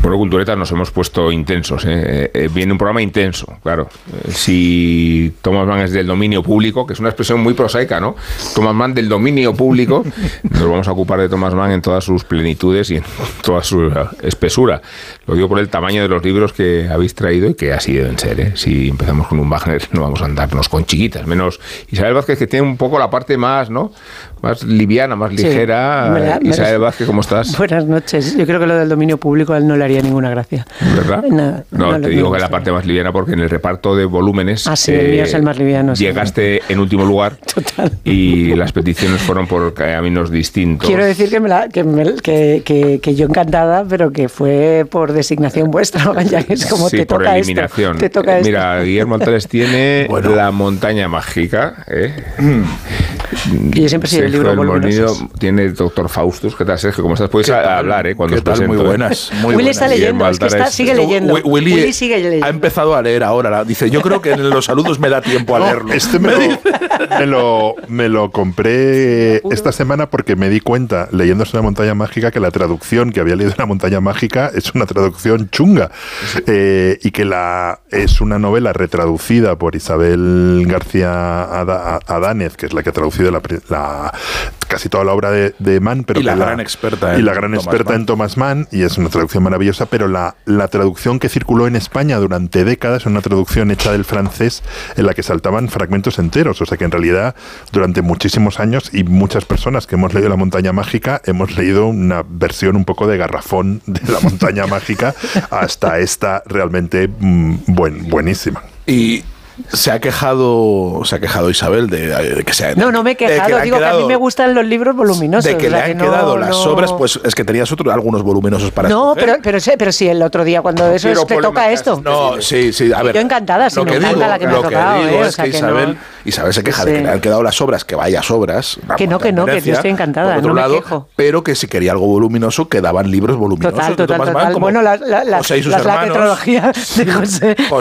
Bueno, Culturetas nos hemos puesto intensos, ¿eh? Viene un programa intenso, claro. Si Thomas Mann es del dominio público, que es una expresión muy prosaica, ¿no? Thomas Mann del dominio público, nos vamos a ocupar de Thomas Mann en todas sus plenitudes y en toda su espesura. Lo digo por el tamaño de los libros que habéis traído y que así deben ser, ¿eh? Si empezamos con un Wagner, no vamos a andarnos con chiquitas, menos Isabel Vázquez, que tiene un poco la parte más, ¿no? Más liviana, más ligera. Sí, Isabel Vázquez, ¿cómo estás? Buenas noches. Yo creo que lo del dominio público a él no le haría ninguna gracia. ¿Verdad? No, te digo que es la parte más liviana porque en el reparto de volúmenes el mío es el más liviano, llegaste en último lugar. Total. Y las peticiones fueron por caminos distintos. Quiero decir que yo encantada, pero que fue por designación vuestra, ya que es como sí, te por toca eliminación. Esto, te toca Mira, Guillermo Altales tiene La montaña mágica, Y yo siempre he sido el libro voluminosos. Tiene Doctor Faustus. ¿Qué tal, Sergio? ¿Cómo estás? Puedes hablar, cuando ¿Qué tal? presento. Muy buenas. Willy está leyendo, es que sigue leyendo. Willy sigue leyendo. Ha empezado a leer ahora. Dice, yo creo que en los saludos me da tiempo a leerlo. Me lo compré esta semana porque me di cuenta, leyéndose La montaña mágica, que la traducción que había leído La montaña mágica es una traducción chunga. Y que es una novela retraducida por Isabel García Adánez, que es la que ha traducido casi toda la obra de Mann, pero la gran experta en Thomas Mann, y es una traducción maravillosa, pero la traducción que circuló en España durante décadas es una traducción hecha del francés en la que saltaban fragmentos enteros, o sea que en realidad durante muchísimos años y muchas personas que hemos leído La montaña mágica hemos leído una versión un poco de garrafón de La montaña mágica hasta esta realmente buenísima. Y se ha quejado Isabel de que sea. No me he quejado. Digo que a mí me gustan los libros voluminosos. De que le han quedado las obras, pues es que tenías algunos voluminosos para escoger. pero sí, el otro día cuando eso te toca esto. No, sí, a ver. Yo encantada, si me encanta la que me ha tocado. Lo que digo es que Isabel se queja de que le han quedado las obras, que vaya sobras. Que yo estoy encantada, no me quejo. Pero que si quería algo voluminoso, quedaban libros voluminosos. Total. Bueno, la tetralogía de José